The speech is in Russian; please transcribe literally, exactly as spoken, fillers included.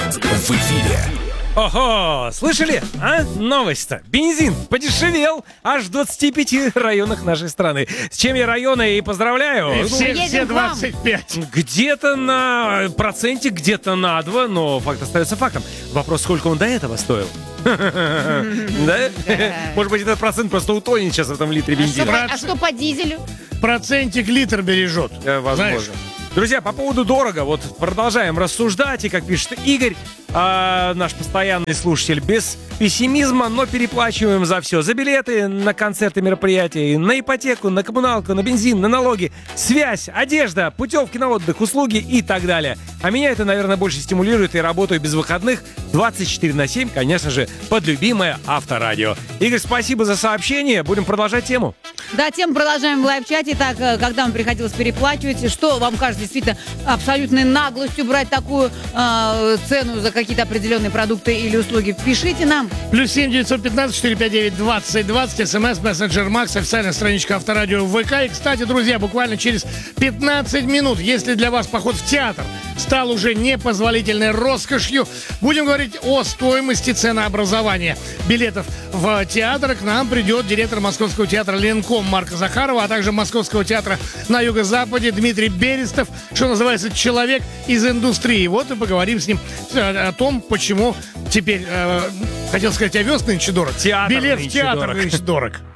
в эфире. Ого, слышали, а? Новость-то. Бензин подешевел аж в двадцати пяти районах нашей страны. С чем я районы и поздравляю. И все, едем все к вам. двадцать пять. Где-то на проценте, где-то на два, но факт остается фактом. Вопрос, сколько он до этого стоил? Да? Может быть, этот процент просто утонет сейчас в этом литре А что, бензина. по, а что по дизелю? Процентик литр бережет. Э, Возможно. Знаешь? Друзья, по поводу дорого, вот продолжаем рассуждать, и как пишет Игорь, а, наш постоянный слушатель, без пессимизма, но переплачиваем за все. За билеты на концерты, мероприятия, на ипотеку, на коммуналку, на бензин, на налоги, связь, одежда, путевки на отдых, услуги и так далее. А меня это, наверное, больше стимулирует, и работаю без выходных двадцать четыре на семь, конечно же, под любимое Авторадио. Игорь, спасибо за сообщение, будем продолжать тему. Да, тему продолжаем в лайв-чате. Так, э, когда вам приходилось переплачивать, что вам кажется действительно абсолютной наглостью брать такую э, цену за какие-то определенные продукты или услуги? Пишите нам. Плюс семь девятьсот пятнадцать четыреста пятьдесят девять двадцать двадцать. СМС, мессенджер Макс, официальная страничка Авторадио в ВК. И, кстати, друзья, буквально через пятнадцать минут, если для вас поход в театр стал уже непозволительной роскошью, будем говорить о стоимости ценообразования билетов в театр. К нам придет директор Московского театра «Ленком» Марка Захарова, а также Московского театра на юго-западе Дмитрий Берестов, что называется, человек из индустрии. Вот и поговорим с ним о том, почему теперь, э, хотел сказать, овес нынче дорог. Театр Билет в нынче театр дорог. нынче дорог.